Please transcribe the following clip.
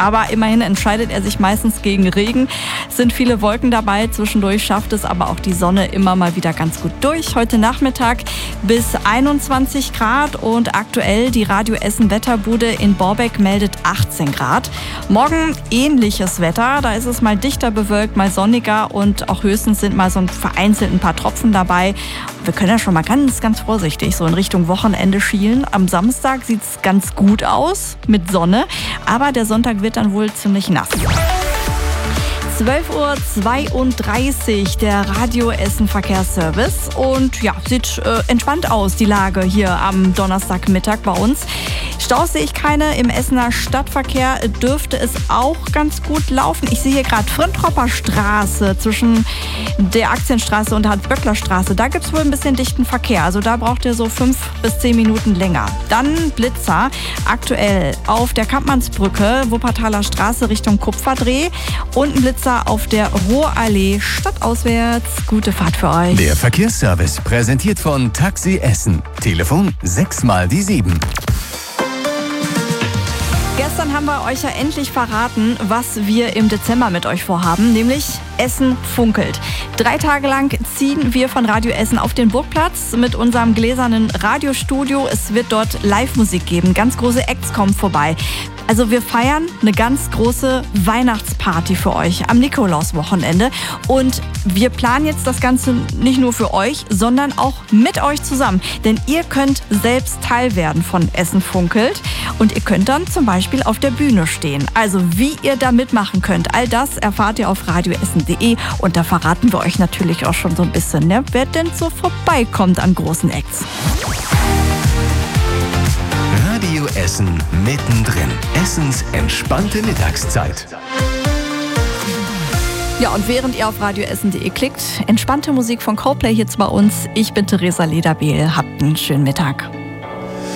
Aber immerhin entscheidet er sich meistens gegen Regen. Es sind viele Wolken dabei, zwischendurch schafft es aber auch die Sonne immer mal wieder ganz gut durch. Heute Nachmittag bis 21 Grad und aktuell die Radio Essen Wetterbude in Borbeck meldet 18 Grad. Morgen ähnliches Wetter, da ist es mal dichter bewölkt, mal sonniger und auch höchstens sind mal so vereinzelt ein paar Tropfen dabei. Wir können ja schon mal ganz, ganz vorsichtig so in Richtung Wochenende schielen. Am Samstag sieht es ganz gut aus mit Sonne, aber der Sonntag wird dann wohl ziemlich nass. 12:32 Uhr, der Radio Essen Verkehrsservice. Und ja, sieht entspannt aus, die Lage hier am Donnerstagmittag bei uns. Staus sehe ich keine. Im Essener Stadtverkehr dürfte es auch ganz gut laufen. Ich sehe hier gerade Frintropper Straße zwischen der Aktienstraße und Hans-Böckler-Straße. Da gibt es wohl ein bisschen dichten Verkehr. Also da braucht ihr so 5 bis 10 Minuten länger. Dann Blitzer. Aktuell auf der Kampmannsbrücke, Wuppertaler Straße Richtung Kupferdreh. Und ein Blitzer auf der Ruhrallee stadtauswärts. Gute Fahrt für euch. Der Verkehrsservice präsentiert von Taxi Essen. Telefon 6x7. Gestern haben wir euch ja endlich verraten, was wir im Dezember mit euch vorhaben, nämlich Essen funkelt. 3 Tage lang ziehen wir von Radio Essen auf den Burgplatz mit unserem gläsernen Radiostudio. Es wird dort Live-Musik geben, ganz große Acts kommen vorbei. Also wir feiern eine ganz große Weihnachtsparty für euch am Nikolauswochenende. Und wir planen jetzt das Ganze nicht nur für euch, sondern auch mit euch zusammen. Denn ihr könnt selbst Teil werden von Essen funkelt. Und ihr könnt dann zum Beispiel auf der Bühne stehen. Also wie ihr da mitmachen könnt, all das erfahrt ihr auf radioessen.de. Und da verraten wir euch natürlich auch schon so ein bisschen, ne, wer denn so vorbeikommt an großen Acts. Radio Essen mittendrin. Essens entspannte Mittagszeit. Ja, und während ihr auf radioessen.de klickt, entspannte Musik von Coldplay jetzt bei uns. Ich bin Theresa Lederbehl. Habt einen schönen Mittag.